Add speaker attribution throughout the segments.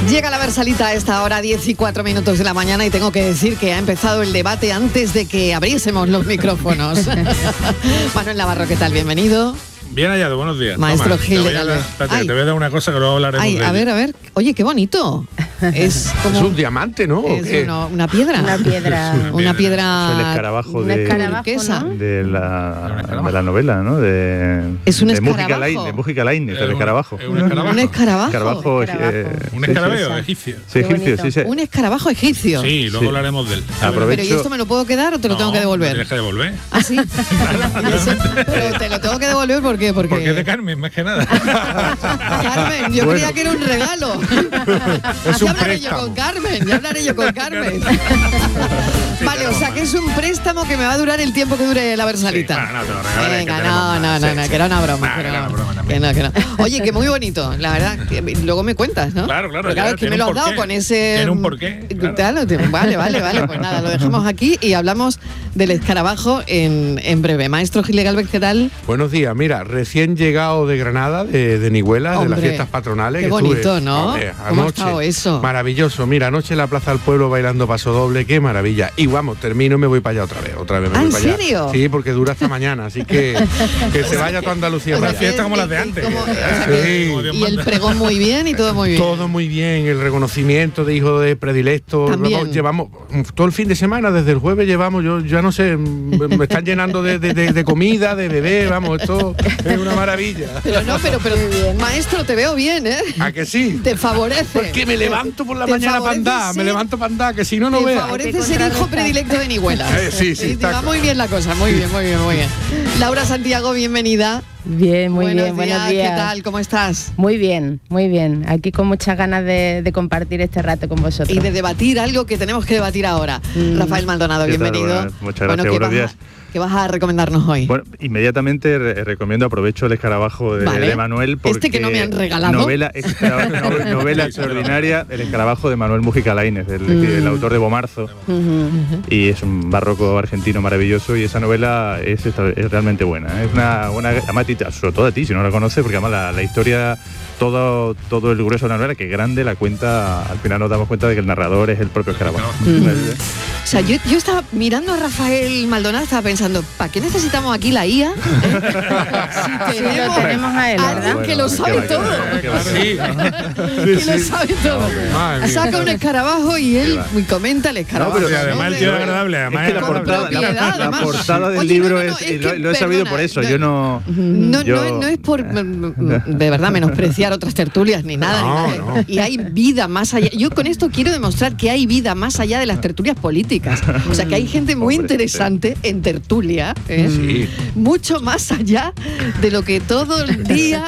Speaker 1: Llega la Versalita a esta hora, 10:04 de la mañana, y tengo que decir que ha empezado el debate antes de que abriésemos los micrófonos. Manuel Navarro, ¿qué tal? Bienvenido.
Speaker 2: Bien hallado, buenos días.
Speaker 1: Maestro Gil.
Speaker 2: Te voy a dar una cosa que luego hablaremos de
Speaker 1: a ver. Oye, qué bonito. Es como...
Speaker 3: Es un diamante, ¿no?
Speaker 1: Es una piedra.
Speaker 4: Una piedra.
Speaker 1: Una piedra.
Speaker 5: Es el escarabajo
Speaker 1: turquesa,
Speaker 4: ¿no?
Speaker 5: de la novela, ¿no?
Speaker 1: Es un
Speaker 5: de
Speaker 1: escarabajo.
Speaker 5: De Mujica Lainez, el escarabajo.
Speaker 2: Un escarabajo.
Speaker 1: Un escarabajo.
Speaker 2: Un escarabeo egipcio.
Speaker 5: Sí, egipcio, sí.
Speaker 1: Un escarabajo egipcio.
Speaker 2: Sí, luego hablaremos de él.
Speaker 5: Aprovecho.
Speaker 1: Pero ¿y esto me lo puedo quedar o te lo tengo que devolver?
Speaker 2: Tienes que devolver.
Speaker 1: ¿Ah, sí? Pero te lo tengo que devolver porque
Speaker 2: Porque es de Carmen, más que nada.
Speaker 1: Carmen, yo creía que era un regalo.
Speaker 3: Es un
Speaker 1: Ya hablaré yo con Carmen. Vale, o sea que es un préstamo que me va a durar el tiempo que dure la Versalita.
Speaker 2: Sí, no, te lo regalaré.
Speaker 1: Venga, no, que era una broma.
Speaker 2: Era una broma
Speaker 1: Que
Speaker 2: también.
Speaker 1: no. Oye, que muy bonito, la verdad. Que luego me cuentas, ¿no?
Speaker 2: Claro.
Speaker 1: Porque claro, es que me lo has dado con ese...
Speaker 2: Tiene un porqué. Claro.
Speaker 1: Vale. Pues nada, lo dejamos aquí y hablamos del escarabajo en breve. Maestro Gil Gálvez, ¿qué tal?
Speaker 3: Buenos días, mira, recién llegado de Granada, de Nihuela, de las fiestas patronales.
Speaker 1: Qué
Speaker 3: que
Speaker 1: bonito,
Speaker 3: estuve,
Speaker 1: ¿no?
Speaker 3: Anoche,
Speaker 1: ¿Cómo ha estado eso?
Speaker 3: Maravilloso, mira, anoche en la Plaza del Pueblo bailando paso doble, qué maravilla. Y vamos, termino y me voy para allá otra vez me voy
Speaker 1: ¿En
Speaker 3: para allá.
Speaker 1: serio?
Speaker 3: Sí, porque dura hasta mañana, así que se vaya toda Andalucía para
Speaker 2: Una
Speaker 3: allá.
Speaker 2: fiesta como las de antes.
Speaker 3: Sí.
Speaker 1: Y el pregón muy bien y todo muy bien.
Speaker 3: Todo muy bien, el reconocimiento de hijo de predilecto.
Speaker 1: También.
Speaker 3: Luego llevamos todo el fin de semana, desde el jueves llevamos, yo ya no sé, me están llenando de comida, de bebé, vamos, esto es una maravilla.
Speaker 1: Pero maestro, te veo bien, ¿eh?
Speaker 3: ¿A que sí?
Speaker 1: Te favorece.
Speaker 3: Porque me levanto por la
Speaker 1: Te
Speaker 3: mañana para
Speaker 1: favorece
Speaker 3: andar,
Speaker 1: ser-
Speaker 3: me levanto para andar, que si no, no
Speaker 1: Te
Speaker 3: veas.
Speaker 1: favorece ser hijo predilecto de Nihuela.
Speaker 3: Sí,
Speaker 1: Te
Speaker 3: está
Speaker 1: va
Speaker 3: claro.
Speaker 1: muy bien la cosa, muy bien. Laura Santiago, bienvenida.
Speaker 4: Bien, muy
Speaker 1: Buenos
Speaker 4: bien, buenos días.
Speaker 1: ¿Qué tal? ¿Cómo estás?
Speaker 4: Muy bien. Aquí con muchas ganas de compartir este rato con vosotros.
Speaker 1: Y de debatir algo que tenemos que debatir ahora. Rafael Maldonado,
Speaker 5: ¿Qué tal?
Speaker 1: bienvenido.
Speaker 5: Buenas, muchas gracias,
Speaker 1: ¿qué
Speaker 5: buenos días.
Speaker 1: ¿Qué vas a recomendarnos hoy?
Speaker 5: Bueno, inmediatamente recomiendo, aprovecho el escarabajo de Manuel, porque
Speaker 1: que no me han regalado.
Speaker 5: novela extraordinaria, el escarabajo de Manuel Mujica Lainez, el autor de Bomarzo. Y es un barroco argentino maravilloso, y esa novela es realmente buena. Es una buena, además, sobre todo a ti, si no la conoces, porque además la historia, todo el grueso de la novela, que es grande, la cuenta, al final nos damos cuenta de que el narrador es el propio escarabajo.
Speaker 1: O sea, yo estaba mirando a Rafael Maldonado, estaba pensando, ¿para qué necesitamos aquí la IA? Si
Speaker 4: lo tenemos a él,
Speaker 1: alguien
Speaker 4: ¿verdad?
Speaker 1: que lo sabe todo.
Speaker 2: Sí.
Speaker 1: Que lo sabe todo.
Speaker 3: Madre mía.
Speaker 1: Saca un escarabajo y él comenta el escarabajo.
Speaker 5: No, pero
Speaker 2: además el tío es agradable. Además
Speaker 5: Es que la
Speaker 2: es
Speaker 5: portada,
Speaker 1: propiedad,
Speaker 5: la
Speaker 1: además.
Speaker 5: portada del
Speaker 1: Oye,
Speaker 5: libro
Speaker 1: no,
Speaker 5: es
Speaker 1: que,
Speaker 5: lo he sabido
Speaker 1: perdona,
Speaker 5: por eso.
Speaker 1: No es por de verdad menospreciar otras tertulias ni nada.
Speaker 3: No,
Speaker 1: ni nada.
Speaker 3: no.
Speaker 1: Y hay vida más allá. Yo con esto quiero demostrar que hay vida más allá de las tertulias políticas. O sea, que hay gente muy interesante en tertulia,
Speaker 3: Sí.
Speaker 1: mucho más allá de lo que todo el día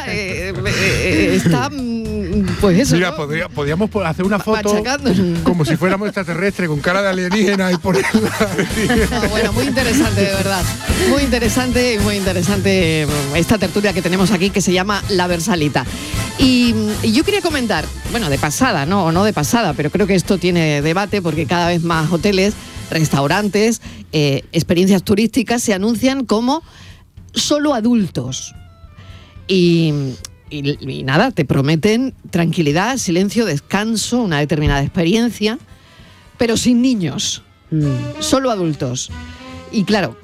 Speaker 1: está, pues eso,
Speaker 3: Mira,
Speaker 1: ¿no?
Speaker 3: podríamos hacer una foto
Speaker 1: Machacándonos.
Speaker 3: como si fuéramos extraterrestres con cara de alienígena y ponerla.
Speaker 1: No, bueno, muy interesante, de verdad. Muy interesante esta tertulia que tenemos aquí, que se llama La Versalita. Y yo quería comentar, bueno, de pasada, ¿no? O no de pasada, pero creo que esto tiene debate porque cada vez más hoteles, restaurantes, experiencias turísticas se anuncian como solo adultos. Y nada, te prometen tranquilidad, silencio, descanso, una determinada experiencia, pero sin niños. Solo adultos. Y claro,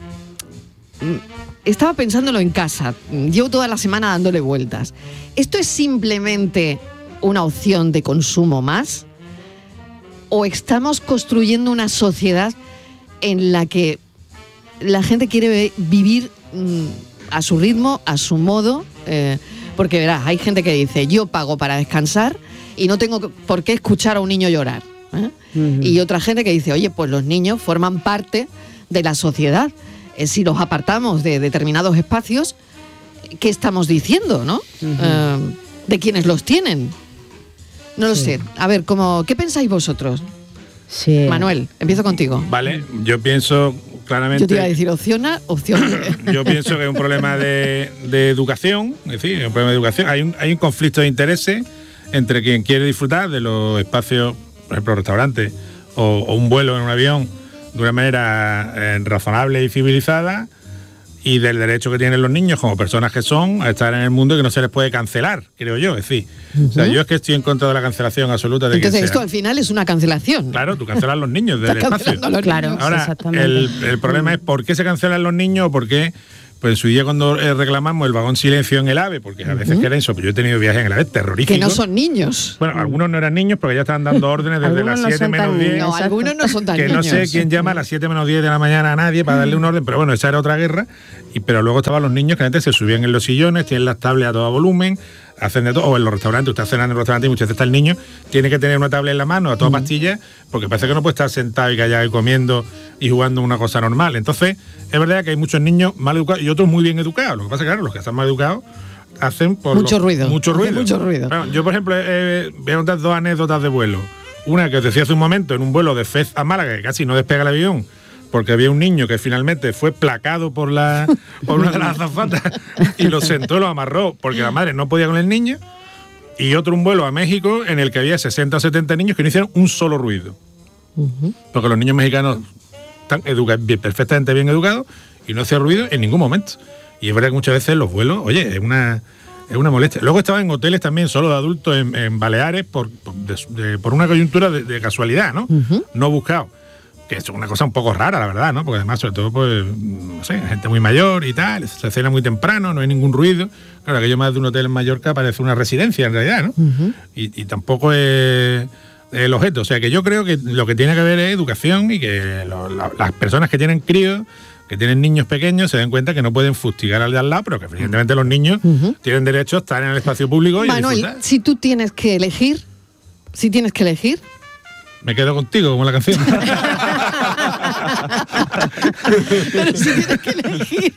Speaker 1: estaba pensándolo en casa, llevo toda la semana dándole vueltas. ¿Esto es simplemente una opción de consumo más? ¿O estamos construyendo una sociedad en la que la gente quiere vivir a su ritmo, a su modo? Porque verás, hay gente que dice, yo pago para descansar y no tengo por qué escuchar a un niño llorar. Y otra gente que dice, oye, pues los niños forman parte de la sociedad. Si los apartamos de determinados espacios, ¿qué estamos diciendo, no? De quienes los tienen. No lo sé. A ver, ¿qué pensáis vosotros?
Speaker 4: Sí.
Speaker 1: Manuel, empiezo contigo.
Speaker 2: Vale, yo pienso claramente...
Speaker 1: Yo te iba a decir opción
Speaker 2: Yo pienso que es un problema de educación, es decir, es un problema de educación. Hay un conflicto de intereses entre quien quiere disfrutar de los espacios, por ejemplo, restaurantes o un vuelo en un avión de una manera razonable y civilizada, y del derecho que tienen los niños como personas que son a estar en el mundo y que no se les puede cancelar, creo yo. Es decir, o sea, yo es que estoy en contra de la cancelación absoluta de
Speaker 1: Entonces
Speaker 2: quien
Speaker 1: esto
Speaker 2: sea.
Speaker 1: al final es una cancelación.
Speaker 2: Claro, tú cancelas a los niños del
Speaker 1: Estás
Speaker 2: espacio.
Speaker 1: cancelando a los
Speaker 4: Claro.
Speaker 1: niños.
Speaker 2: Ahora,
Speaker 4: Exactamente.
Speaker 2: el problema es por qué se cancelan los niños o por qué. Pues en su día cuando reclamamos el vagón silencio en el AVE, porque a veces queda eso, pero yo he tenido viajes en el AVE terroríficos.
Speaker 1: Que no son niños.
Speaker 2: Bueno, algunos no eran niños porque ya estaban dando órdenes desde
Speaker 4: Algunos
Speaker 2: las
Speaker 4: no
Speaker 2: 7
Speaker 4: son
Speaker 2: menos
Speaker 4: tan
Speaker 2: 10.
Speaker 4: niños.
Speaker 1: No,
Speaker 4: Exacto.
Speaker 1: algunos no son tan
Speaker 2: Que
Speaker 1: niños.
Speaker 2: no sé quién llama a las 7 menos 10 de la mañana a nadie para darle un orden, pero bueno, esa era otra guerra. Pero luego estaban los niños que antes se subían en los sillones, tienen las tablets a todo volumen, hacen de todo, o en los restaurantes, usted está cenando en el restaurante y muchas veces está el niño, tiene que tener una tablet en la mano a toda pastilla, porque parece que no puede estar sentado y callado y comiendo y jugando una cosa normal. Entonces, es verdad que hay muchos niños mal educados y otros muy bien educados. Lo que pasa es que, claro, los que están mal educados hacen
Speaker 1: Mucho ruido.
Speaker 2: Mucho
Speaker 1: Hacen
Speaker 2: ruido.
Speaker 1: mucho ruido.
Speaker 2: Bueno, yo, por ejemplo, voy a contar 2 anécdotas de vuelo. Una que os decía hace un momento, en un vuelo de Fez a Málaga, que casi no despega el avión, porque había un niño que finalmente fue placado por una de las azafatas y lo sentó y lo amarró, porque la madre no podía con el niño. Y otro, un vuelo a México, en el que había 60 o 70 niños que no hicieron un solo ruido. Porque los niños mexicanos están perfectamente bien educados y no hacían ruido en ningún momento. Y es verdad que muchas veces los vuelos, oye, es una molestia. Luego estaba en hoteles también solo de adultos en Baleares por una coyuntura de casualidad, ¿no? No buscado. Que es una cosa un poco rara, la verdad, ¿no? Porque además, sobre todo, pues, no sé, gente muy mayor y tal, se cena muy temprano, no hay ningún ruido. Claro, aquello más de un hotel en Mallorca parece una residencia en realidad, ¿no? Y tampoco es el objeto. O sea, que yo creo que lo que tiene que haber es educación y que las personas que tienen críos, que tienen niños pequeños, se den cuenta que no pueden fustigar al de al lado, pero que evidentemente los niños tienen derecho a estar en el espacio público y
Speaker 1: Manuel,
Speaker 2: disfrutar.
Speaker 1: si tú tienes que elegir,
Speaker 2: Me quedo contigo, como la canción.
Speaker 1: pero si tienes que elegir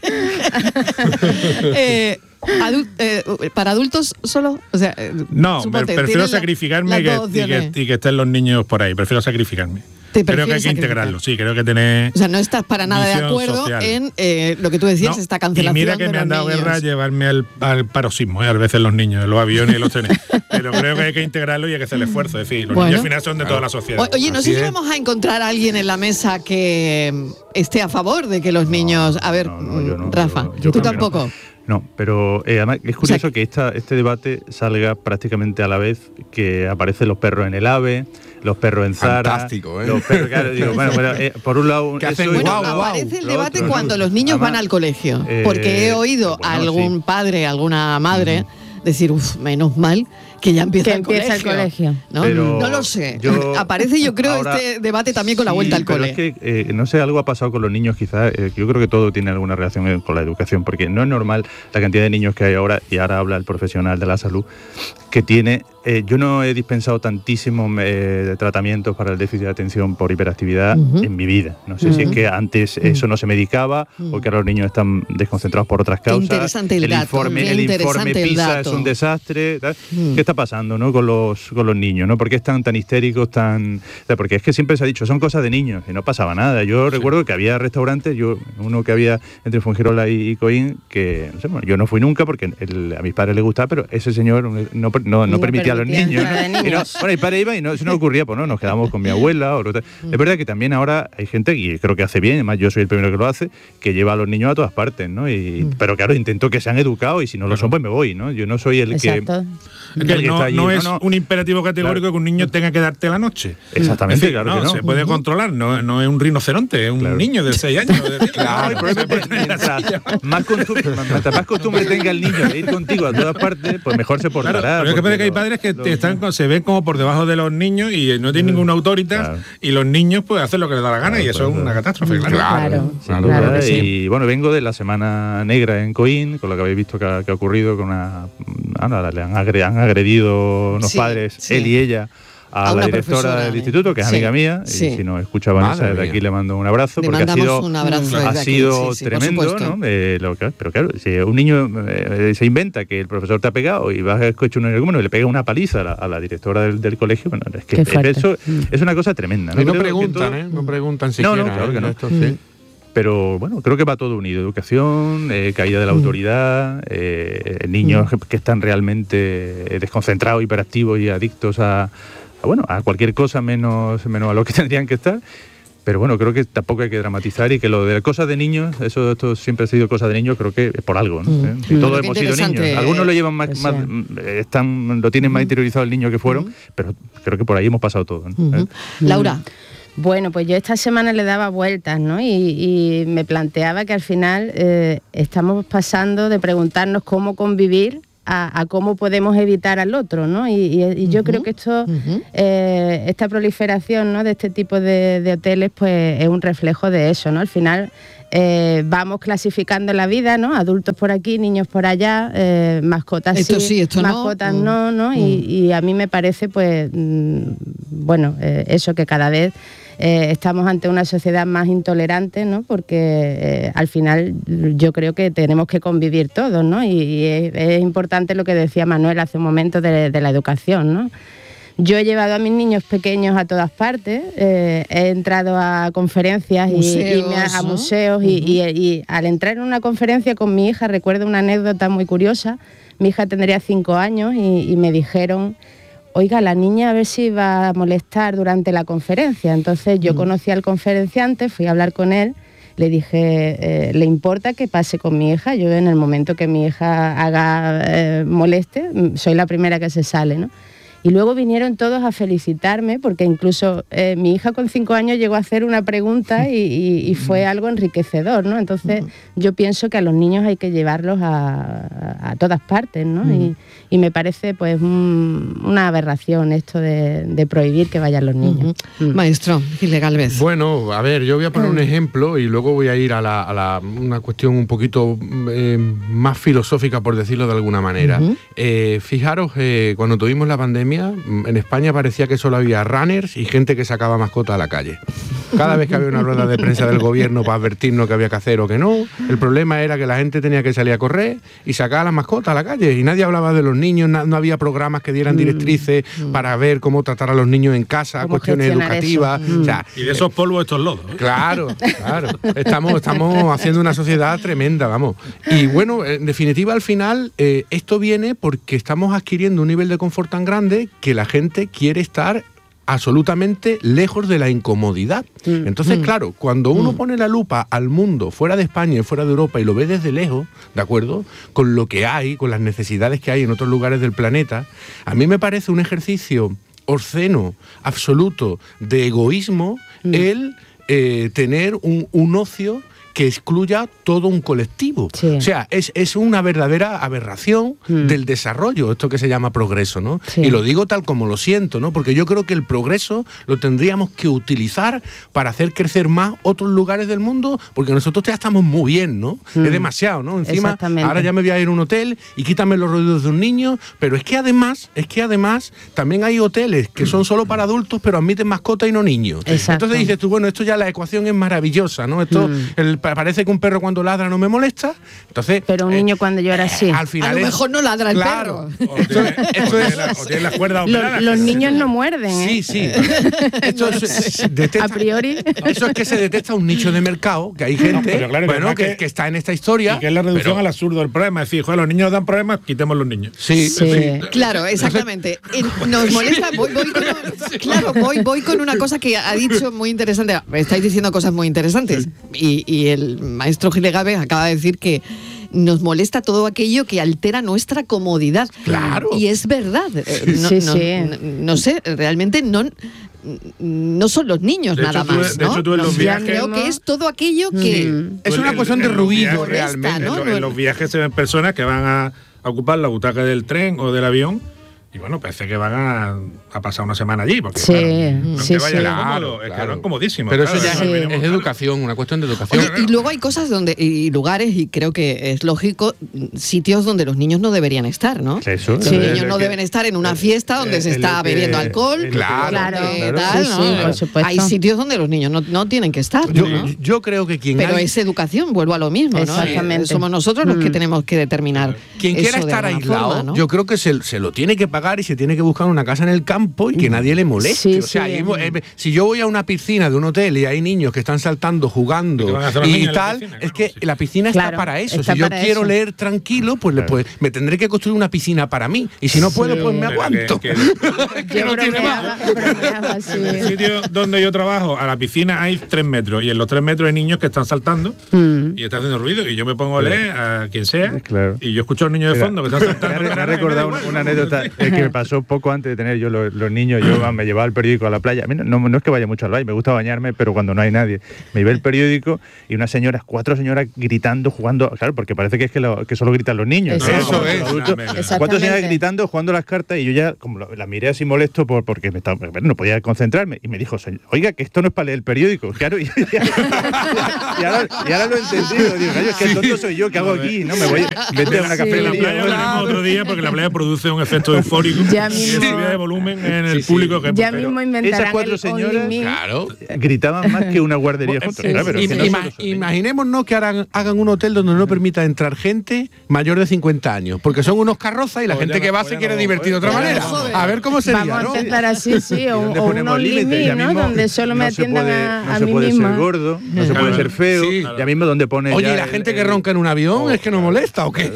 Speaker 1: para adultos solo, o sea,
Speaker 2: No,
Speaker 1: suponte,
Speaker 2: prefiero
Speaker 1: tienes
Speaker 2: sacrificarme
Speaker 1: las
Speaker 2: y
Speaker 1: dos opciones.
Speaker 2: que estén los niños por ahí. Prefiero sacrificarme.
Speaker 1: Te
Speaker 2: Creo que hay
Speaker 1: prefieres
Speaker 2: que
Speaker 1: sacrificar.
Speaker 2: integrarlo, sí, creo que tener.
Speaker 1: O sea, no estás para nada de
Speaker 2: visión
Speaker 1: acuerdo
Speaker 2: social.
Speaker 1: en lo que tú decías,
Speaker 2: No,
Speaker 1: esta cancelación.
Speaker 2: y mira que
Speaker 1: de
Speaker 2: me han
Speaker 1: los
Speaker 2: dado
Speaker 1: niños.
Speaker 2: guerra llevarme al paroxismo, a veces los niños, los aviones y los trenes. Pero creo que hay que integrarlo y hay que hacer el esfuerzo. Es decir, los
Speaker 1: Bueno.
Speaker 2: niños al final son de toda la sociedad.
Speaker 1: Oye, no
Speaker 3: Así
Speaker 1: sé si
Speaker 3: es.
Speaker 1: vamos a encontrar a alguien en la mesa que esté a favor de que los niños. A ver,
Speaker 5: No, yo no,
Speaker 1: Rafa,
Speaker 5: yo
Speaker 1: tú
Speaker 5: creo que
Speaker 1: tampoco.
Speaker 5: No, pero además es curioso que este debate salga prácticamente a la vez que aparecen los perros en el AVE, los perros en Zara.
Speaker 3: Fantástico, ¿eh?
Speaker 5: Los perros, claro, digo, bueno, por un lado...
Speaker 3: Que hacen
Speaker 5: eso y-
Speaker 1: Bueno,
Speaker 3: guau, guau.
Speaker 1: aparece el
Speaker 5: Lo
Speaker 1: debate
Speaker 5: otro,
Speaker 1: cuando los niños
Speaker 5: además,
Speaker 1: van al colegio. Porque he oído a
Speaker 5: bueno,
Speaker 1: algún
Speaker 5: sí.
Speaker 1: padre, alguna madre decir, uff, menos mal que ya empieza,
Speaker 4: Que empieza el colegio.
Speaker 1: ¿No?
Speaker 5: Pero
Speaker 1: No lo sé.
Speaker 5: yo-
Speaker 1: Aparece, yo creo,
Speaker 5: ahora-
Speaker 1: este debate también con la
Speaker 5: Sí,
Speaker 1: vuelta al
Speaker 5: pero
Speaker 1: cole.
Speaker 5: es que, no sé, algo ha pasado con los niños quizás. Yo creo que todo tiene alguna relación con la educación, porque no es normal la cantidad de niños que hay ahora, y ahora habla el profesional de la salud, que tiene... yo no he dispensado tantísimos tratamientos para el déficit de atención por hiperactividad en mi vida. No sé si es que antes eso no se medicaba o que ahora los niños están desconcentrados por otras
Speaker 1: Qué
Speaker 5: causas.
Speaker 1: interesante el dato,
Speaker 5: informe,
Speaker 1: qué
Speaker 5: el informe
Speaker 1: interesante el
Speaker 5: PISA
Speaker 1: dato.
Speaker 5: es un desastre. ¿Tal? ¿Qué está pasando, no, con los niños? ¿No? ¿Por qué están tan histéricos? Porque es que siempre se ha dicho, son cosas de niños y no pasaba nada. Yo recuerdo que había restaurantes, uno que había entre Fuengirola y Coín, que no sé, bueno, yo no fui nunca porque a mis padres les gustaba, pero ese señor no permitía a los
Speaker 4: permitía
Speaker 5: niños.
Speaker 4: entrada de
Speaker 5: ¿no? Y
Speaker 4: niños.
Speaker 5: bueno, mi padre iba y no, se nos ocurría, pues no, nos quedamos con mi abuela. Es verdad que también ahora hay gente, y creo que hace bien, además yo soy el primero que lo hace, que lleva a los niños a todas partes, ¿no? Pero claro, intento que sean educados y si no lo son, pues me voy, ¿no? Yo no soy el
Speaker 4: Exacto.
Speaker 2: Es que
Speaker 5: el que
Speaker 2: no,
Speaker 5: está allí.
Speaker 2: no es
Speaker 5: No, no.
Speaker 2: un imperativo categórico
Speaker 5: Claro.
Speaker 2: que un niño tenga que darte la noche.
Speaker 5: Exactamente,
Speaker 2: Es decir,
Speaker 5: claro que no.
Speaker 2: Se puede controlar, no es un rinoceronte, es un
Speaker 5: Claro.
Speaker 2: niño de 6 años.
Speaker 5: Claro, el problema es que mientras más costumbre tenga el niño de ir contigo a todas partes, pues mejor se
Speaker 2: Claro,
Speaker 5: portará.
Speaker 2: pero es que
Speaker 5: porque
Speaker 2: parece que hay
Speaker 5: lo-
Speaker 2: padres que
Speaker 5: lo-
Speaker 2: se ven como por debajo de los niños y no tienen ninguna autoridad
Speaker 5: Claro.
Speaker 2: y los niños pues hacen lo que les da la gana y eso es una catástrofe, claro.
Speaker 4: Claro,
Speaker 5: Sin
Speaker 4: claro
Speaker 5: duda,
Speaker 4: que sí.
Speaker 5: y bueno, vengo de la Semana Negra en Coín, con lo que habéis visto que ha ocurrido con le han agredido unos
Speaker 1: Sí,
Speaker 5: padres,
Speaker 1: sí.
Speaker 5: él y ella, a
Speaker 1: A una
Speaker 5: la directora
Speaker 1: profesora
Speaker 5: del
Speaker 1: de-
Speaker 5: instituto, que es
Speaker 1: sí,
Speaker 5: amiga mía,
Speaker 1: sí.
Speaker 5: y si nos escucha Vanessa,
Speaker 3: Madre
Speaker 5: desde
Speaker 3: mía.
Speaker 5: aquí le mando un abrazo,
Speaker 1: Le
Speaker 5: porque ha
Speaker 1: mandamos
Speaker 5: sido,
Speaker 1: un abrazo desde
Speaker 5: ha
Speaker 1: aquí,
Speaker 5: sido
Speaker 1: sí, sí, por
Speaker 5: tremendo,
Speaker 1: supuesto.
Speaker 5: ¿no? Pero claro, si un niño se inventa que el profesor te ha pegado y vas a escuchar un energúmeno y le pega una paliza a la directora del colegio, bueno, es que
Speaker 4: Qué fuerte.
Speaker 5: eso es una cosa tremenda.
Speaker 3: Y no
Speaker 5: Creo que
Speaker 3: preguntan,
Speaker 5: todo-
Speaker 3: ¿eh? No preguntan
Speaker 5: No,
Speaker 3: siquiera.
Speaker 5: no, claro que no.
Speaker 3: Esto sí.
Speaker 5: Pero bueno, creo que va todo unido. Educación, caída de la autoridad, niños que están realmente desconcentrados, hiperactivos y adictos a cualquier cosa menos a lo que tendrían que estar. Pero bueno, creo que tampoco hay que dramatizar y que lo de cosas de niños, esto siempre ha sido cosa de niños, creo que es por algo, ¿no? Y todos hemos sido niños. Algunos lo llevan más lo tienen más interiorizado el niño que fueron, pero creo que por ahí hemos pasado todos, ¿no?
Speaker 1: Laura.
Speaker 4: Bueno, pues yo esta semana le daba vueltas, ¿no? Y me planteaba que al final estamos pasando de preguntarnos cómo convivir a cómo podemos evitar al otro, ¿no? Y yo creo que esto, esta proliferación, ¿no?, de este tipo de hoteles, pues es un reflejo de eso, ¿no? Al final vamos clasificando la vida, ¿no? Adultos por aquí, niños por allá, mascotas
Speaker 1: esto sí, esto
Speaker 4: mascotas no. Y a mí me parece, pues, bueno, eso, que cada vez estamos ante una sociedad más intolerante, ¿no? Porque al final yo creo que tenemos que convivir todos, ¿no? Y es importante lo que decía Manuel hace un momento de la educación, ¿no? Yo he llevado a mis niños pequeños a todas partes, he entrado a conferencias a museos y al entrar en una conferencia con mi hija, recuerdo una anécdota muy curiosa. Mi hija tendría 5 años y me dijeron: oiga, la niña a ver si va a molestar durante la conferencia. Entonces yo conocí al conferenciante, fui a hablar con él, le dije, ¿le importa que pase con mi hija? Yo en el momento que mi hija moleste, soy la primera que se sale, ¿no? Y luego vinieron todos a felicitarme, porque incluso mi hija con 5 años llegó a hacer una pregunta y fue algo enriquecedor, ¿no? Entonces yo pienso que a los niños hay que llevarlos a todas partes, ¿no? Y me parece, pues, una aberración esto de prohibir que vayan los niños.
Speaker 1: Maestro Gil Gálvez.
Speaker 3: Bueno, a ver, yo voy a poner un ejemplo y luego voy a ir a una cuestión un poquito más filosófica, por decirlo de alguna manera. Fijaros, cuando tuvimos la pandemia, en España parecía que solo había runners y gente que sacaba mascotas a la calle. Cada vez que había una rueda de prensa del gobierno para advertirnos que había que hacer o que no, el problema era que la gente tenía que salir a correr y sacar las mascotas a la calle, y nadie hablaba de los niños, no había programas que dieran directrices para ver cómo tratar a los niños en casa, cuestiones educativas. O sea,
Speaker 2: y de esos polvos estos lodos, ¿eh?
Speaker 3: Claro. Estamos haciendo una sociedad tremenda, vamos. Y bueno, en definitiva, al final, esto viene porque estamos adquiriendo un nivel de confort tan grande que la gente quiere estar absolutamente lejos de la incomodidad. Entonces, claro, cuando uno pone la lupa al mundo fuera de España y fuera de Europa y lo ve desde lejos, ¿de acuerdo?, con lo que hay, con las necesidades que hay en otros lugares del planeta, a mí me parece un ejercicio obsceno, absoluto, de egoísmo, el tener un ocio que excluya todo un colectivo. Sí. O sea, es una verdadera aberración del desarrollo, esto que se llama progreso, ¿no? Sí. Y lo digo tal como lo siento, ¿no? Porque yo creo que el progreso lo tendríamos que utilizar para hacer crecer más otros lugares del mundo, porque nosotros ya estamos muy bien, ¿no? Es demasiado, ¿no? Encima, ahora ya me voy a ir a un hotel y quítame los ruidos de un niño, pero es que además también hay hoteles que son solo para adultos, pero admiten mascotas y no niños. Exacto. Entonces dices tú, bueno, esto ya la ecuación es maravillosa, ¿no? Esto, parece que un perro cuando ladra no me molesta, entonces...
Speaker 4: Pero un niño cuando llora sí.
Speaker 3: Al final
Speaker 1: a lo mejor no ladra el perro.
Speaker 2: O tiene las cuerdas operadas.
Speaker 4: Los niños no muerden, ¿eh?
Speaker 3: Sí. Esto detecta,
Speaker 4: a priori.
Speaker 3: Eso es que se detecta un nicho de mercado, que hay gente que está en esta historia.
Speaker 2: Y que es la reducción al absurdo del problema. Es decir, joder, los niños dan problemas, quitemos los niños.
Speaker 3: Sí.
Speaker 1: Claro, exactamente. Nos molesta, voy con una cosa que ha dicho muy interesante. Estáis diciendo cosas muy interesantes. Y el maestro Gil Gálvez acaba de decir que nos molesta todo aquello que altera nuestra comodidad.
Speaker 3: Claro.
Speaker 1: Y es verdad. No sé, realmente no son los niños nada más, ¿no?
Speaker 2: De hecho, tú en los viajes...
Speaker 1: Creo que es todo aquello que...
Speaker 3: Es una cuestión de ruido, realmente.
Speaker 1: ¿no?
Speaker 2: En los viajes se ven personas que van a ocupar la butaca del tren o del avión y bueno, parece que van a pasar una semana allí, porque que van comodísimos.
Speaker 3: Pero eso ya es educación, una cuestión de educación.
Speaker 1: Y luego hay cosas y lugares, y creo que es lógico, sitios donde los niños no deberían estar, ¿no?
Speaker 5: Eso.
Speaker 1: Los niños no deben estar en una fiesta donde se está bebiendo alcohol.
Speaker 3: Claro.
Speaker 4: Por supuesto.
Speaker 1: Hay sitios donde los niños no tienen que estar.
Speaker 3: Yo creo que
Speaker 1: Pero es educación, vuelvo a lo mismo, ¿no?
Speaker 4: Exactamente.
Speaker 1: Somos nosotros los que tenemos que determinar.
Speaker 3: quien quiera
Speaker 1: eso de
Speaker 3: estar
Speaker 1: alguna
Speaker 3: aislado,
Speaker 1: forma, ¿no?
Speaker 3: yo creo que se lo tiene que pagar y se tiene que buscar una casa en el campo y que nadie le moleste.
Speaker 4: Sí,
Speaker 3: o sea,
Speaker 4: sí.
Speaker 3: si yo voy a una piscina de un hotel y hay niños que están saltando, jugando
Speaker 2: ¿Qué van a hacer los niños
Speaker 3: y
Speaker 2: en la
Speaker 3: tal,
Speaker 2: piscina?
Speaker 3: es
Speaker 2: Claro,
Speaker 3: que
Speaker 2: sí.
Speaker 3: la piscina
Speaker 4: Claro,
Speaker 3: está para eso.
Speaker 4: está
Speaker 3: Si yo
Speaker 4: para
Speaker 3: quiero
Speaker 4: eso.
Speaker 3: leer tranquilo, pues, pues me tendré que construir una piscina para mí. Y si no puedo, pues me
Speaker 2: Pero
Speaker 3: aguanto.
Speaker 2: que-
Speaker 3: Que
Speaker 4: Yo
Speaker 3: no tiene más.
Speaker 4: bromeaba, sí.
Speaker 2: En el sitio donde yo trabajo, a la piscina hay 3 metros y en los 3 metros hay niños que están saltando y está haciendo ruido y yo me pongo a leer a quien sea
Speaker 5: Claro.
Speaker 2: y yo escucho a los niños de
Speaker 5: Mira,
Speaker 2: fondo que están saltando.
Speaker 5: Me ha recordado una anécdota que me pasó poco antes de tener yo los niños. Yo me llevaba el periódico a la playa. A mí no es que vaya mucho al baño, me gusta bañarme, pero cuando no hay nadie. Me llevé el periódico y unas señoras, 4 señoras gritando, jugando. Claro, porque parece que es que solo gritan los niños. ¿no?
Speaker 4: Eso
Speaker 5: Como
Speaker 3: es.
Speaker 5: los adultos.
Speaker 2: Exactamente.
Speaker 5: 4 señoras gritando, jugando las cartas y yo ya como la miré así molesto porque no podía concentrarme. Y me dijo, oiga, que esto no es para leer el periódico. Claro, y ahora lo he entendido. Digo, es que el tonto soy yo, ¿qué hago aquí? No me voy vete a una
Speaker 4: Sí.
Speaker 2: En la playa
Speaker 5: cafetería.
Speaker 2: hablaremos otro día porque la playa produce un efecto eufórico
Speaker 4: Ya
Speaker 2: y de
Speaker 4: mismo-
Speaker 2: subida de volumen en el
Speaker 3: Sí, sí.
Speaker 2: público que
Speaker 4: Ya
Speaker 2: pero-
Speaker 4: mismo inventarán
Speaker 5: esas 4
Speaker 4: el
Speaker 5: señoras-
Speaker 4: Only Me.
Speaker 3: Claro.
Speaker 5: Gritaban más que una guardería juntos.
Speaker 4: sí,
Speaker 5: Claro, pero
Speaker 4: sí,
Speaker 5: es que
Speaker 4: sí.
Speaker 5: no solo son niños.
Speaker 3: Imaginémonos que hagan un hotel donde no permita entrar gente mayor de 50 años, porque son unos carrozas y la
Speaker 2: Pues
Speaker 3: gente
Speaker 2: ya
Speaker 3: que
Speaker 2: no-
Speaker 3: va
Speaker 2: pues
Speaker 3: se
Speaker 2: ya
Speaker 3: quiere
Speaker 2: no-
Speaker 3: divertir de otra
Speaker 2: pues ya
Speaker 3: manera.
Speaker 2: no joder.
Speaker 3: A ver cómo sería,
Speaker 4: Vamos
Speaker 3: ¿no?
Speaker 4: a intentar así, sí, o
Speaker 5: ¿Dónde
Speaker 4: un
Speaker 5: ponemos
Speaker 4: Only
Speaker 5: límites?
Speaker 4: Me,
Speaker 5: Ya
Speaker 4: ¿no?
Speaker 5: mismo
Speaker 4: Donde solo me
Speaker 5: no se
Speaker 4: atiendan
Speaker 5: puede-
Speaker 4: a
Speaker 5: no se
Speaker 4: mí
Speaker 5: puede
Speaker 4: misma.
Speaker 5: ser gordo, no se
Speaker 3: Claro.
Speaker 5: puede ser feo.
Speaker 3: Sí.
Speaker 5: Ya mismo donde pone
Speaker 3: Oye,
Speaker 5: ya
Speaker 3: ¿y la gente que
Speaker 5: el-
Speaker 3: ronca en un avión es que no molesta o qué?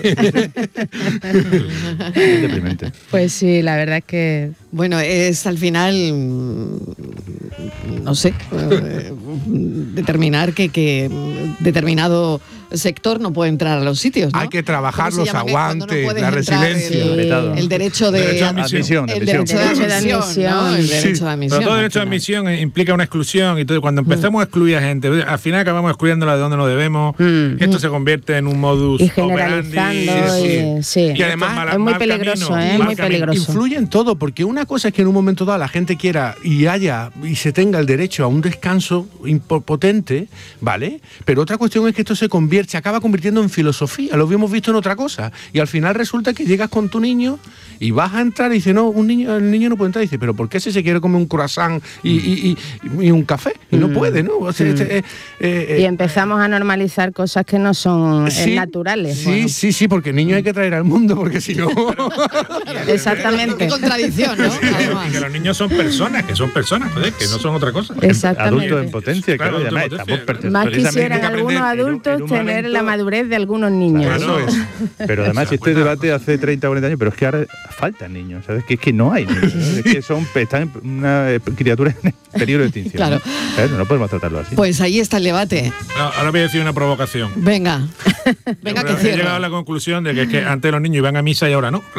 Speaker 5: Es deprimente.
Speaker 4: Pues sí, la verdad es que
Speaker 1: Bueno, es al final, no sé, determinar que determinado sector no puede entrar a los sitios, ¿no?
Speaker 3: Hay que trabajar
Speaker 1: ¿Cómo se
Speaker 3: los
Speaker 1: llama cuando no
Speaker 3: aguantes,
Speaker 1: puedes
Speaker 3: la
Speaker 1: entrar?
Speaker 3: resiliencia.
Speaker 5: Vetado.
Speaker 1: El derecho de
Speaker 2: Derecho de admisión.
Speaker 1: el derecho de
Speaker 4: Derecho de
Speaker 1: admisión, ¿no? El
Speaker 4: admisión.
Speaker 1: derecho de admisión.
Speaker 2: Pero todo
Speaker 1: al
Speaker 2: derecho de
Speaker 1: final.
Speaker 2: admisión implica una exclusión y todo. Cuando empezamos a excluir a gente, al final acabamos excluyéndola de donde no debemos. Esto se convierte en un modus
Speaker 4: y
Speaker 2: operandi.
Speaker 4: generalizando, sí.
Speaker 3: Y además
Speaker 4: es muy peligroso,
Speaker 2: camino,
Speaker 4: muy
Speaker 2: mal camino.
Speaker 4: peligroso.
Speaker 3: Influye en todo, porque una cosa es que en un momento dado la gente quiera y se tenga el derecho a un descanso potente, ¿vale? Pero otra cuestión es que esto se acaba convirtiendo en filosofía, lo habíamos visto en otra cosa. Y al final resulta que llegas con tu niño y vas a entrar y dice, no, el niño no puede entrar. Y dice, pero ¿por qué si se quiere comer un croissant y un café? Y no puede, ¿no? O sea,
Speaker 4: Y empezamos a normalizar cosas que no son
Speaker 3: sí,
Speaker 4: naturales.
Speaker 3: Sí,
Speaker 4: Bueno,
Speaker 3: sí, porque niños hay que traer al mundo, porque si no...
Speaker 4: exactamente.
Speaker 1: Qué contradicción, ¿no? Además.
Speaker 2: Y que los niños son personas, joder, que no son otra cosa.
Speaker 4: Exactamente.
Speaker 5: Adultos en potencia,
Speaker 2: Claro,
Speaker 5: claro. Y además
Speaker 2: adultos en
Speaker 5: estamos
Speaker 2: potencia.
Speaker 4: Más
Speaker 5: precisamente-
Speaker 4: quisieran
Speaker 2: que
Speaker 4: algunos
Speaker 2: aprender
Speaker 4: adultos
Speaker 5: en un
Speaker 4: tener
Speaker 5: momento-
Speaker 4: la madurez de algunos niños.
Speaker 2: Claro.
Speaker 3: Eso es.
Speaker 5: Pero además este debate hace 30 o 40 años, pero es que ahora faltan niños, ¿sabes? Que es que no hay niños, ¿no? Es que están en una criatura en peligro de extinción.
Speaker 1: Claro.
Speaker 5: ¿no? ¿Sabes? No podemos tratarlo así.
Speaker 1: Pues ahí está el debate.
Speaker 2: No, ahora voy a decir una provocación.
Speaker 1: Venga. Venga, que
Speaker 2: He llegado a
Speaker 1: cierre.
Speaker 2: la conclusión de que es que antes los niños iban a misa y ahora no.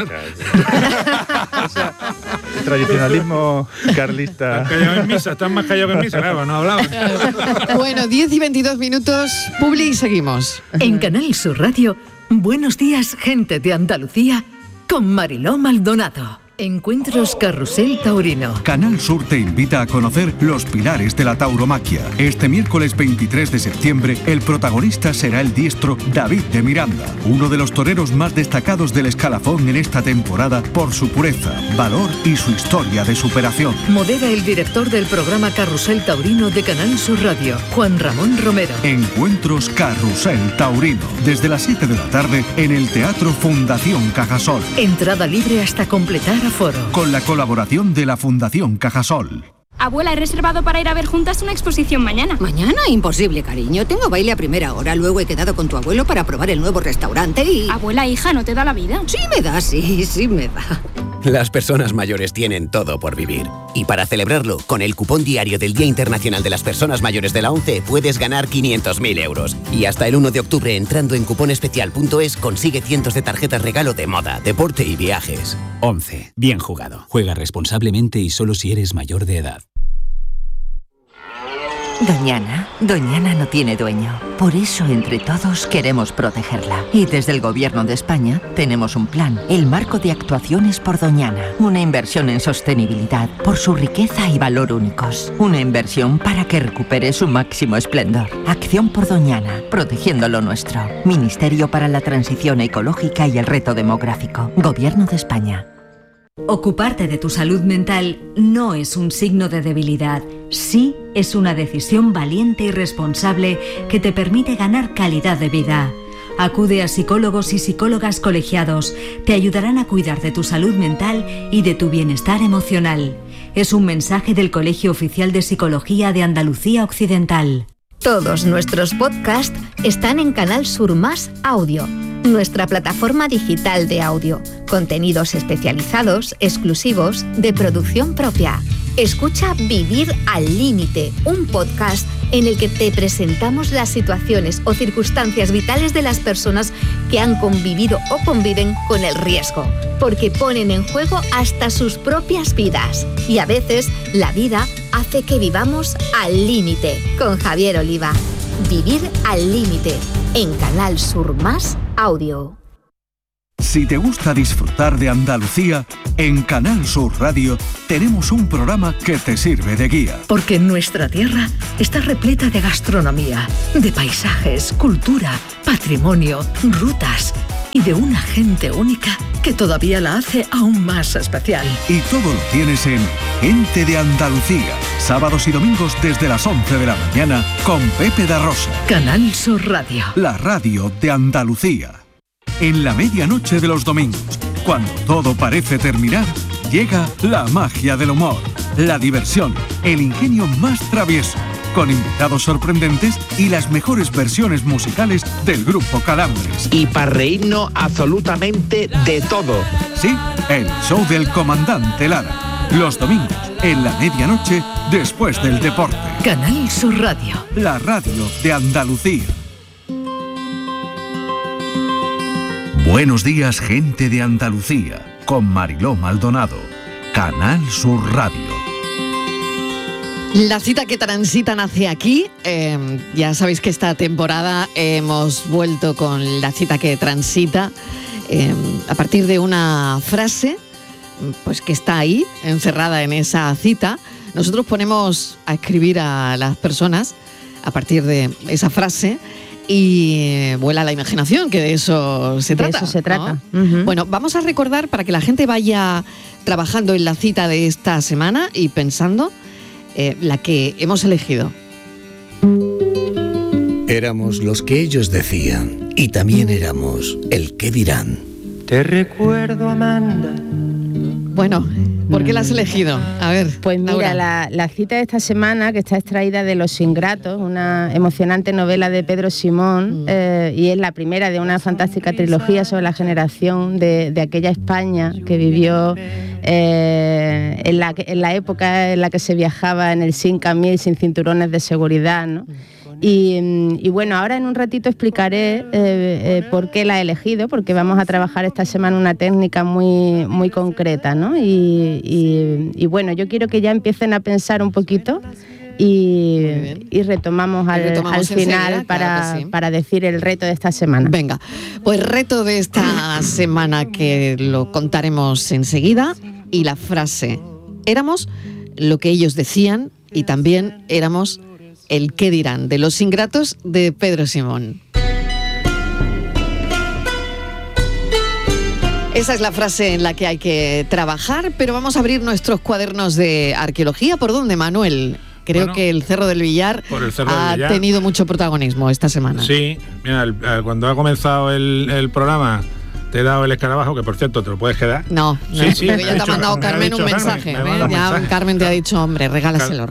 Speaker 5: El tradicionalismo carlista.
Speaker 2: Están callados en misa, están más callados que en misa, claro, no hablaban.
Speaker 1: Bueno, 10 y 22 minutos, Publi y seguimos.
Speaker 6: En Canal Sur Radio, Buenos días, gente de Andalucía, con Mariló Maldonado. Encuentros Carrusel Taurino.
Speaker 7: Canal Sur te invita a conocer los pilares de la tauromaquia. Este miércoles 23 de septiembre, el protagonista será el diestro David de Miranda, uno de los toreros más destacados del escalafón en esta temporada por su pureza, valor y su historia de superación.
Speaker 6: Modera el director del programa Carrusel Taurino de Canal Sur Radio, Juan Ramón Romero.
Speaker 7: Encuentros Carrusel Taurino, desde las 7 de la tarde en el Teatro Fundación Cajasol,
Speaker 6: Entrada libre hasta completar aforo.
Speaker 7: con la colaboración de la Fundación Cajasol.
Speaker 8: Abuela, he reservado para ir a ver juntas una exposición mañana.
Speaker 9: Mañana imposible, cariño. Tengo baile a primera hora. Luego he quedado con tu abuelo para probar el nuevo restaurante y...
Speaker 8: Abuela, hija, ¿no te da la vida?
Speaker 9: Sí me da, sí me da.
Speaker 10: Las personas mayores tienen todo por vivir. Y para celebrarlo, con el cupón diario del Día Internacional de las Personas Mayores de la ONCE puedes ganar 500.000 euros. Y hasta el 1 de octubre, entrando en cuponespecial.es, consigue cientos de tarjetas regalo de moda, deporte y viajes. ONCE. Bien jugado.
Speaker 11: Juega responsablemente y solo si eres mayor de edad.
Speaker 12: Doñana no tiene dueño. Por eso, entre todos, queremos protegerla. Y desde el Gobierno de España tenemos un plan, el Marco de Actuaciones por Doñana. Una inversión en sostenibilidad por su riqueza y valor únicos. Una inversión para que recupere su máximo esplendor. Acción por Doñana, protegiendo lo nuestro. Ministerio para la Transición Ecológica y el Reto Demográfico. Gobierno de España.
Speaker 13: Ocuparte de tu salud mental no es un signo de debilidad, sí es una decisión valiente y responsable que te permite ganar calidad de vida. Acude a psicólogos y psicólogas colegiados. Te ayudarán a cuidar de tu salud mental y de tu bienestar emocional. Es un mensaje del Colegio Oficial de Psicología de Andalucía Occidental.
Speaker 14: Todos nuestros podcasts están en Canal Sur Más Audio, nuestra plataforma digital de audio. Contenidos especializados, exclusivos, de producción propia. Escucha Vivir al Límite, un podcast en el que te presentamos las situaciones o circunstancias vitales de las personas que han convivido o conviven con el riesgo, porque ponen en juego hasta sus propias vidas. Y a veces la vida hace que vivamos al límite. Con Javier Oliva. Vivir al Límite, en Canal Sur Más Audio.
Speaker 7: Si te gusta disfrutar de Andalucía, en Canal Sur Radio tenemos un programa que te sirve de guía.
Speaker 6: Porque nuestra tierra está repleta de gastronomía, de paisajes, cultura, patrimonio, rutas y de una gente única que todavía la hace aún más especial.
Speaker 7: Y todo lo tienes en Gente de Andalucía, sábados y domingos desde las 11 de la mañana con Pepe da Rosa.
Speaker 6: Canal Sur Radio.
Speaker 7: La radio de Andalucía. En la medianoche de los domingos, cuando todo parece terminar, llega la magia del humor, la diversión, el ingenio más travieso, con invitados sorprendentes y las mejores versiones musicales del grupo Calambres.
Speaker 15: Y para reírnos absolutamente de todo.
Speaker 7: Sí, el show del comandante Lara. Los domingos, en la medianoche, después del deporte.
Speaker 6: Canal Sur Radio.
Speaker 7: La radio de Andalucía. Buenos días, gente de Andalucía, con Mariló Maldonado. Canal Sur Radio.
Speaker 1: La cita que transitan hacia aquí, ya sabéis que esta temporada hemos vuelto con la cita que transita a partir de una frase pues que está ahí, encerrada en esa cita. Nosotros ponemos a escribir a las personas a partir de esa frase y vuela la imaginación, que de eso se trata.
Speaker 4: De eso se trata.
Speaker 1: ¿No?
Speaker 4: Uh-huh.
Speaker 1: Bueno, vamos a recordar para que la gente vaya trabajando en la cita de esta semana y pensando la que hemos elegido.
Speaker 16: Éramos los que ellos decían y también éramos el que dirán.
Speaker 17: Te recuerdo, Amanda.
Speaker 1: Bueno, ¿por qué la has elegido? A ver,
Speaker 4: pues mira,
Speaker 1: Laura.
Speaker 4: la cita de esta semana, que está extraída de Los Ingratos, una emocionante novela de Pedro Simón, y es la primera de una fantástica trilogía sobre la generación de aquella España que vivió en la época en la que se viajaba en el 5.000 sin cinturones de seguridad, ¿no? Y bueno, ahora en un ratito explicaré por qué la he elegido, porque vamos a trabajar esta semana una técnica muy, muy concreta, ¿no? Y bueno, yo quiero que ya empiecen a pensar un poquito y retomamos al final para decir el reto de esta semana.
Speaker 1: Venga, pues reto de esta semana que lo contaremos enseguida, y la frase: éramos lo que ellos decían y también éramos el qué dirán, de Los Ingratos, de Pedro Simón. Esa es la frase en la que hay que trabajar, pero vamos a abrir nuestros cuadernos de arqueología. ¿Por dónde, Manuel? Creo que el Cerro del Villar ha tenido mucho protagonismo esta semana.
Speaker 2: Sí, mira, cuando ha comenzado el programa te he dado el escarabajo, que por cierto te lo puedes quedar.
Speaker 1: No, porque ya te ha mandado Carmen un mensaje. Ya Carmen te ha dicho, hombre, regálaselo.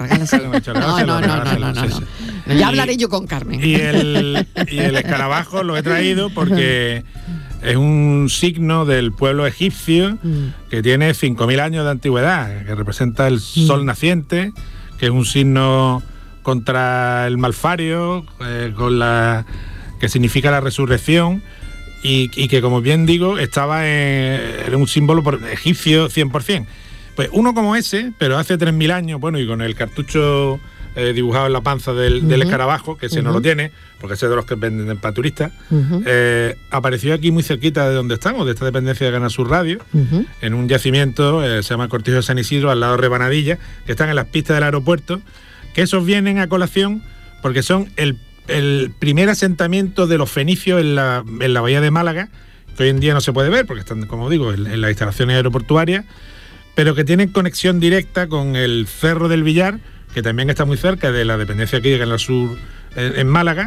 Speaker 1: No. Ya hablaré yo con Carmen.
Speaker 2: Y el escarabajo lo he traído porque es un signo del pueblo egipcio que tiene 5.000 años de antigüedad, que representa el sol naciente, que es un signo contra el malfario, que significa la resurrección. Y que, como bien digo, era un símbolo egipcio 100%. Pues uno como ese, pero hace 3.000 años, bueno, y con el cartucho dibujado en la panza del escarabajo, que ese no lo tiene, porque ese es de los que venden para turistas, apareció aquí muy cerquita de donde estamos, de esta dependencia de Canal Sur Radio, en un yacimiento, se llama Cortijo de San Isidro, al lado de Rebanadilla, que están en las pistas del aeropuerto, que esos vienen a colación porque son el primer asentamiento de los fenicios en la bahía de Málaga, que hoy en día no se puede ver porque están, como digo, en las instalaciones aeroportuarias, pero que tienen conexión directa con el Cerro del Villar, que también está muy cerca de la dependencia aquí de Canal Sur en Málaga,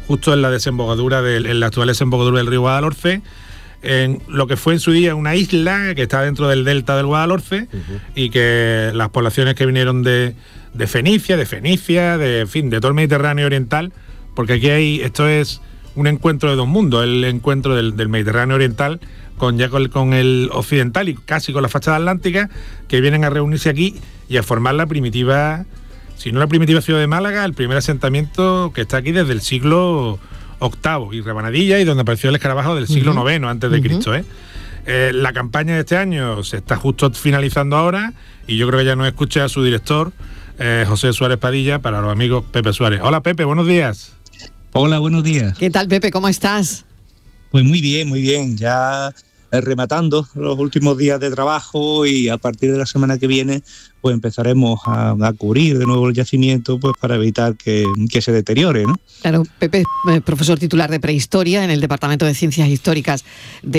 Speaker 2: justo en la desembocadura en la actual desembocadura del río Guadalhorce, en lo que fue en su día una isla que está dentro del delta del Guadalhorce, y que las poblaciones que vinieron de Fenicia, de todo el Mediterráneo oriental, porque aquí esto es un encuentro de dos mundos, el encuentro del Mediterráneo oriental con el occidental y casi con la fachada atlántica, que vienen a reunirse aquí y a formar la primitiva, si no la primitiva ciudad de Málaga, el primer asentamiento que está aquí desde el siglo VIII, y Rabanadilla, y donde apareció el escarabajo del siglo IX antes de Cristo. La campaña de este año se está justo finalizando ahora, y yo creo que ya nos escucha a su director, José Suárez Padilla, para los amigos Pepe Suárez. Hola Pepe, buenos días.
Speaker 18: Hola, buenos días.
Speaker 1: ¿Qué tal, Pepe? ¿Cómo estás?
Speaker 18: Pues muy bien. Ya rematando los últimos días de trabajo, y a partir de la semana que viene pues empezaremos a cubrir de nuevo el yacimiento, pues para evitar que se deteriore, ¿no?
Speaker 1: Claro, Pepe, profesor titular de Prehistoria en el Departamento de Ciencias Históricas de